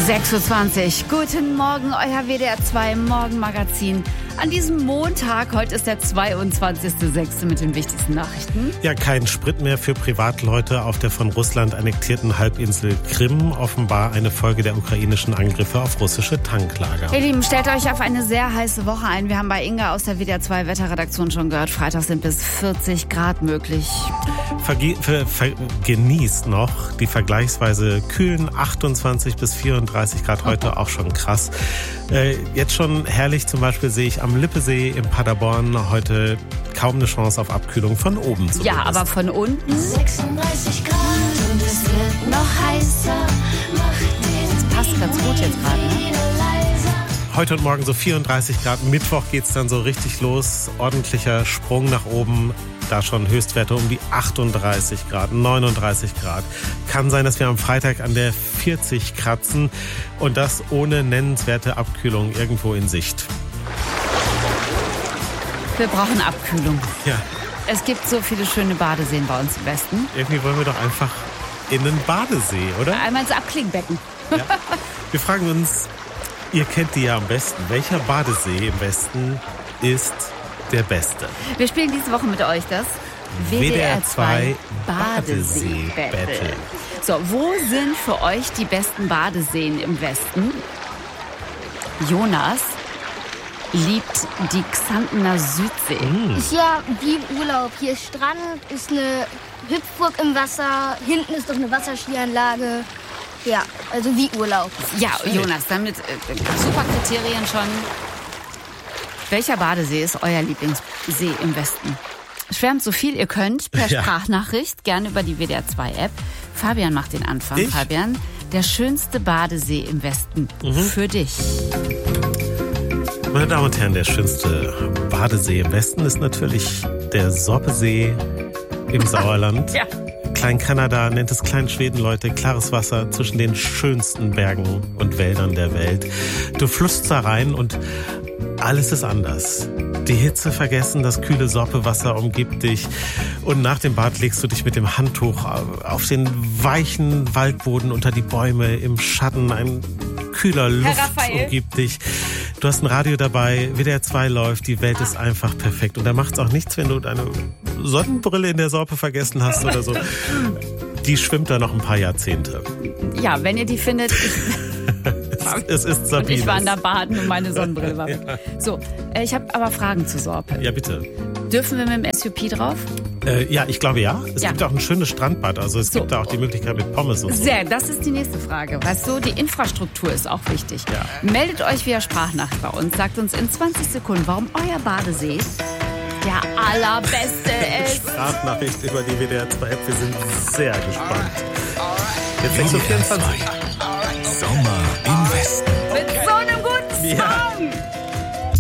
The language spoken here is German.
6:20 Uhr. Guten Morgen, euer WDR 2 Morgenmagazin. An diesem Montag, heute ist der 22.06. mit den wichtigsten Nachrichten. Ja, kein Sprit mehr für Privatleute auf der von Russland annektierten Halbinsel Krim. Offenbar eine Folge der ukrainischen Angriffe auf russische Tanklager. Ihr Lieben, stellt euch auf eine sehr heiße Woche ein. Wir haben bei Inga aus der WDR 2 Wetterredaktion schon gehört, Freitag sind bis 40 Grad möglich. Genießt noch die vergleichsweise kühlen 28 bis 34 Grad, heute auch schon krass. Jetzt schon herrlich, zum Beispiel sehe ich am Lippesee in Paderborn heute kaum eine Chance auf Abkühlung von oben zumindest. Ja, aber von unten 36 Grad und es wird noch heißer. das passt ganz gut jetzt gerade, ne? Heute und morgen so 34 Grad. Mittwoch geht's dann so richtig los. Ordentlicher Sprung nach oben. Da schon Höchstwerte um die 38 Grad, 39 Grad. Kann sein, dass wir am Freitag an der 40 kratzen. Und das ohne nennenswerte Abkühlung irgendwo in Sicht. Wir brauchen Abkühlung. Ja, Es gibt so viele schöne Badeseen bei uns im Westen. irgendwie wollen wir doch einfach in den Badesee, oder? Einmal ins Abklingbecken. Ja. Wir fragen uns, ihr kennt die ja am besten. Welcher Badesee im Westen ist der beste? Wir spielen diese Woche mit euch das WDR 2 Badesee-Battle. Badesee-Battle. So, wo sind für euch die besten Badeseen im Westen? Jonas liebt die Xantener Südsee. Ist ja wie Urlaub. Hier ist Strand, ist eine Hüpfburg im Wasser, hinten ist doch eine Wasserskianlage. Ja, also wie Urlaub. Ja, Jonas, damit super Kriterien schon. Welcher Badesee ist euer Lieblingssee im Westen? Schwärmt so viel ihr könnt per Ja. Sprachnachricht, gerne über die WDR 2 App. Fabian macht den Anfang. Ich? Fabian, der schönste Badesee im Westen für dich. Meine Damen und Herren, der schönste Badesee im Westen ist natürlich der Sorpesee im Sauerland. Ja. Klein-Kanada nennt es Klein-Schweden, Leute. Klares Wasser zwischen den schönsten Bergen und Wäldern der Welt. Du flussst da rein und alles ist anders. Die Hitze vergessen, das kühle Sorpewasser umgibt dich. Und nach dem Bad legst du dich mit dem Handtuch auf den weichen Waldboden unter die Bäume im Schatten. Ein kühler Luft Raphael. umgibt dich. Du hast ein Radio dabei, WDR 2 läuft, die Welt ist einfach perfekt. Und da macht's auch nichts, wenn du deine Sonnenbrille in der Sorpe vergessen hast oder so. Die schwimmt da noch ein paar Jahrzehnte. Ja, wenn ihr die findet, Es ist und Sabine. ich war da baden und meine Sonnenbrille war weg. So, ich habe aber Fragen zu Sorpe. Ja, bitte. Dürfen wir mit dem SUP drauf? Ja, ich glaube ja. Es Ja. gibt auch ein schönes Strandbad. Also es gibt da auch die Möglichkeit mit Pommes und so. Sehr, das ist die nächste Frage. Weißt du, die Infrastruktur ist auch wichtig. Ja. Meldet euch via Sprachnachricht bei uns. Sagt uns in 20 Sekunden, warum euer Badesee der allerbeste ist. Sprachnachricht über die WDR 2 App. Wir sind sehr gespannt. Jetzt WDR 6:24 Uhr. 2. Sommer im Westen.